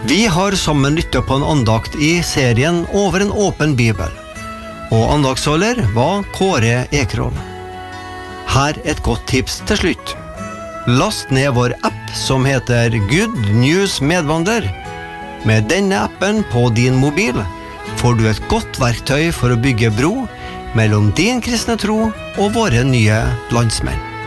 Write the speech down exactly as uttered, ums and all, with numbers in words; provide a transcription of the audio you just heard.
Vi har sammen lyttet på en andakt i serien Over en åpen bibel, og andaktsholder var Kåre Ekerhol. Her et godt tips til slutt. Last ned vår app som heter Good News Medvandrer. Med denne appen på din mobil får du et godt verktøy for å bygge bro mellom din kristne tro og våre nye landsmenn.